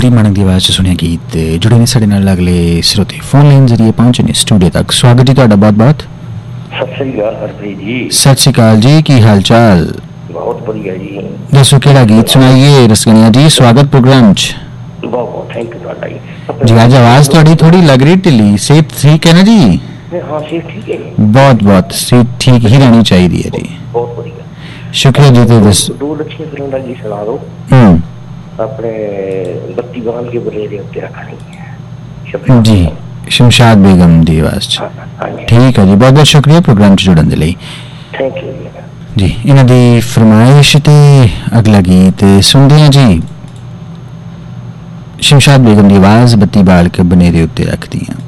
लड़ी मानक की आवाज़ सुनिया गीत जुड़े ने साढ़े नाल अगले श्रोते फोन लाइन जरिए पहुंचे ने स्टूडियो तक। स्वागत जी तुहाडा बहुत बहुत। सत श्री अकाल हरप्रीत जी। सत श्री अकाल जी, की हाल चाल? बहुत बढ़िया जी। दसो केड़ा गीत सुनाइए रसगनिया जी, स्वागत प्रोग्राम च। बहुत बहुत थैंक यू तुहाडा जी। आज आवाज़ तुहाडी थोड़ी लग रही ढिली, सेहत ठीक है ना जी? हाँ सेहत ठीक है। बहुत बहुत सेहत ठीक ही रहनी चाहिए जी। बहुत बढ़िया, शुक्रिया जी। तो दस दो लक्ष्मी फिल्म का गीत सुना दो अपने बत्ती बाल के बलेरे उत्ते रखनी जी। शमशाद बेगम दी आवाज़ च। ठीक है जी, बहुत बहुत शुक्रिया प्रोग्राम च जुड़न दे लई। थैंक यू जी। इन्हां दी फरमाइश ते अगला गीत सुनदे हां जी। शमशाद बेगम दी आवाज़ बत्ती बाल के बनेरे उत्ते रखदी हां।